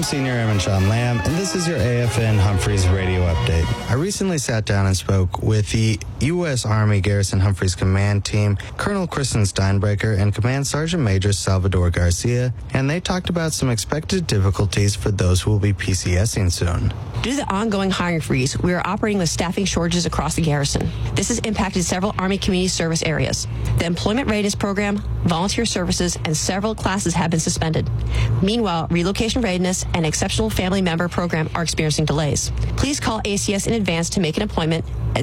Senior Airman Sean Lamb, and this is your AFN Humphreys radio update. I recently sat down and spoke with the U.S. Army Garrison Humphreys Command Team, Colonel Kristen Steinbrecher and Command Sergeant Major Salvador Garcia, and they talked about some expected difficulties for those who will be PCSing soon. Due to the ongoing hiring freeze, we are operating with staffing shortages across the garrison. This has impacted several Army community service areas. The Employment Readiness Program, volunteer services, and several classes have been suspended. Meanwhile, Relocation Readiness and Exceptional Family Member Program are experiencing delays. Please call ACS in advance to make an appointment at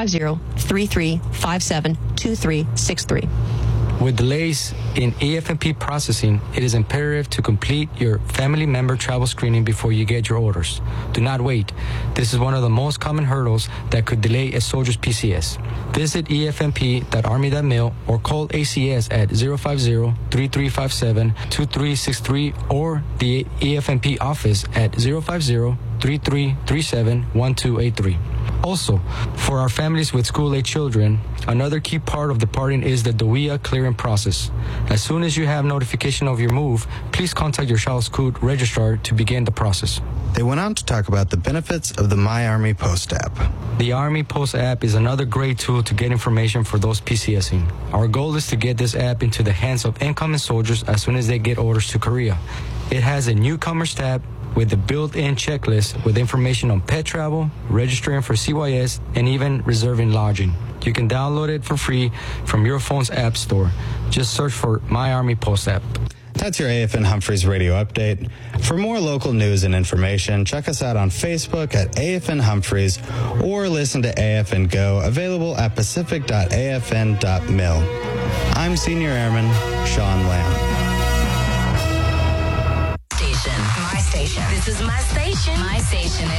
050-3357-2363. With delays in EFMP processing, it is imperative to complete your family member travel screening before you get your orders. Do not wait. This is one of the most common hurdles that could delay a soldier's PCS. Visit efmp.army.mil or call ACS at 050-3357-2363 or the EFMP office at 050-3337-1283. Also, for our families with school-age children, another key part of departing is the DOIA clearance process. As soon as you have notification of your move, please contact your child's school registrar to begin the process. They went on to talk about the benefits of the My Army Post app. The Army Post app is another great tool to get information for those PCSing. Our goal is to get this app into the hands of incoming soldiers as soon as they get orders to Korea. It has a newcomers tab with a built-in checklist with information on pet travel, registering for CYS, and even reserving lodging. You can download it for free from your phone's app store. Just search for My Army Post app. That's your AFN Humphreys radio update. For more local news and information, check us out on Facebook at AFN Humphreys or listen to AFN Go, available at pacific.afn.mil. I'm Senior Airman Sean Lamb. My station. This is my station. My station